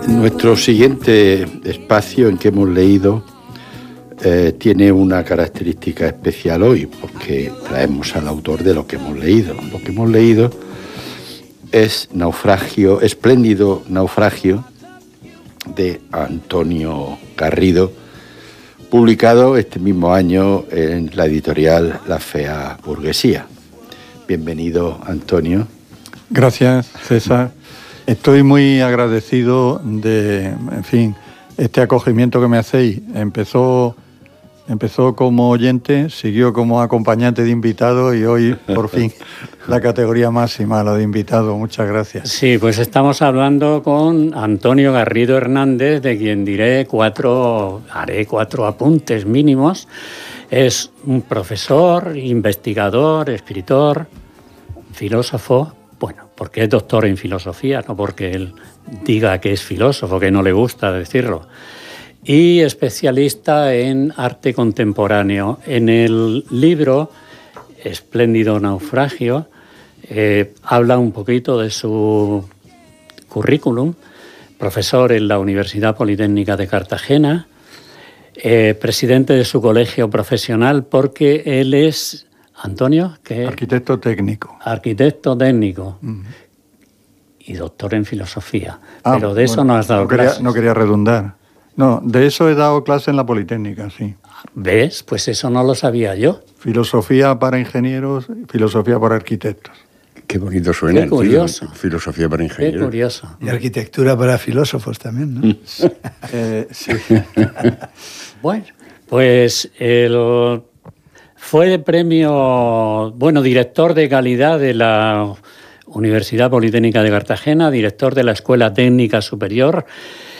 Nuestro siguiente espacio en que hemos leído tiene una característica especial hoy, porque traemos al autor de lo que hemos leído. Lo que hemos leído es Naufragio, Espléndido Naufragio, de Antonio Garrido, publicado este mismo año en la editorial La Fea Burguesía. Bienvenido, Antonio. Gracias, César. Estoy muy agradecido de, este acogimiento que me hacéis. Empezó como oyente, siguió como acompañante de invitado y hoy, por fin, la categoría máxima, la de invitado. Muchas gracias. Sí, pues estamos hablando con Antonio Garrido Hernández, de quien haré cuatro apuntes mínimos. Es un profesor, investigador, escritor, filósofo. Bueno, porque es doctor en filosofía, no porque él diga que es filósofo, que no le gusta decirlo. Y especialista en arte contemporáneo. En el libro Espléndido Naufragio habla un poquito de su currículum. Profesor en la Universidad Politécnica de Cartagena, presidente de su colegio profesional, porque él es... Antonio, ¿qué? Arquitecto técnico. Arquitecto técnico. Y doctor en filosofía. Pero de eso no has dado clases. No quería redundar. No, de eso he dado clase en la Politécnica, sí. ¿Ves? Pues eso no lo sabía yo. Filosofía para ingenieros, filosofía para arquitectos. Qué bonito suena. Qué curioso. Filosofía para ingenieros. Qué curioso. Y arquitectura para filósofos también, ¿no? Sí. Bueno, pues fue premio, director de calidad de la Universidad Politécnica de Cartagena, director de la Escuela Técnica Superior